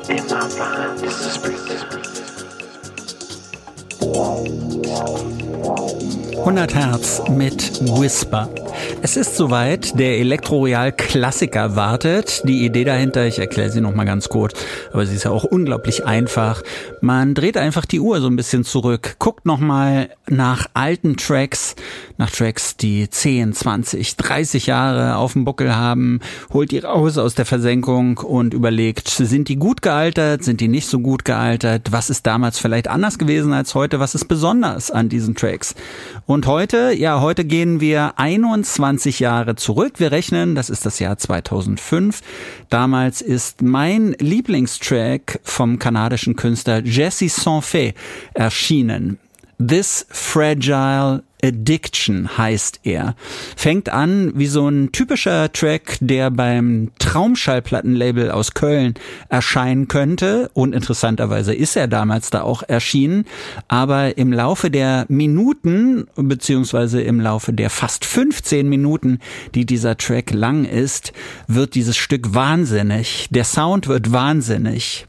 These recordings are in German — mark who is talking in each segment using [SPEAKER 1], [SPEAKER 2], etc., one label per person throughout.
[SPEAKER 1] In my mind, this is springtime.
[SPEAKER 2] 100 Hertz mit Whisper. Es ist soweit, der Elektroreal-Klassiker wartet. Die Idee dahinter, ich erkläre sie nochmal ganz kurz, aber sie ist ja auch unglaublich einfach. Man dreht einfach die Uhr so ein bisschen zurück, guckt nochmal nach alten Tracks, nach Tracks, die 10, 20, 30 Jahre auf dem Buckel haben, holt die raus aus der Versenkung und überlegt, sind die gut gealtert, sind die nicht so gut gealtert, was ist damals vielleicht anders gewesen als heute, was ist besonders an diesen Tracks. Und heute gehen wir 21 Jahre zurück. Wir rechnen, das ist das Jahr 2005. Damals ist mein Lieblingstrack vom kanadischen Künstler Jesse Saint-Fait erschienen. This Fragile Addiction heißt er. Fängt an wie so ein typischer Track, der beim Traumschallplattenlabel aus Köln erscheinen könnte. Und interessanterweise ist er damals da auch erschienen. Aber im Laufe der Minuten, beziehungsweise im Laufe der fast 15 Minuten, die dieser Track lang ist, wird dieses Stück wahnsinnig. Der Sound wird wahnsinnig.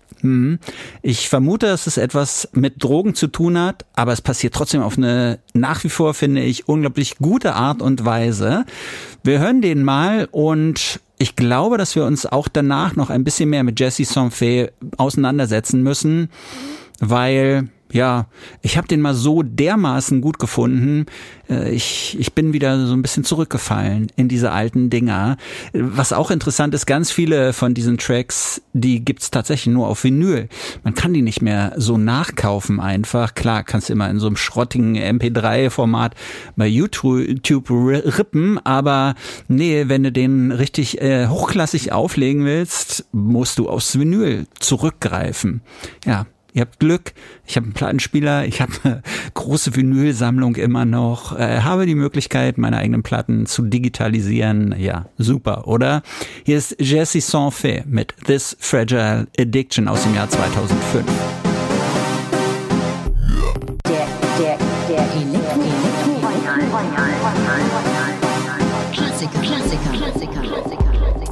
[SPEAKER 2] Ich vermute, dass es etwas mit Drogen zu tun hat, aber es passiert trotzdem auf eine, nach wie vor finde ich, unglaublich gute Art und Weise. Wir hören den mal und ich glaube, dass wir uns auch danach noch ein bisschen mehr mit Jesse Saint-Fait auseinandersetzen müssen, weil... Ja, ich habe den mal so dermaßen gut gefunden. Ich bin wieder so ein bisschen zurückgefallen in diese alten Dinger. Was auch interessant ist, ganz viele von diesen Tracks, die gibt's tatsächlich nur auf Vinyl. Man kann die nicht mehr so nachkaufen einfach. Klar, kannst du immer in so einem schrottigen MP3-Format bei YouTube rippen, aber nee, wenn du den richtig hochklassig auflegen willst, musst du aufs Vinyl zurückgreifen. Ja. Ihr habt Glück, ich habe einen Plattenspieler, ich habe eine große Vinylsammlung immer noch, habe die Möglichkeit, meine eigenen Platten zu digitalisieren. Ja, super, oder? Hier ist Jesse Saint-Fait mit This Fragile Addiction aus dem Jahr 2005.
[SPEAKER 3] Der Klassiker.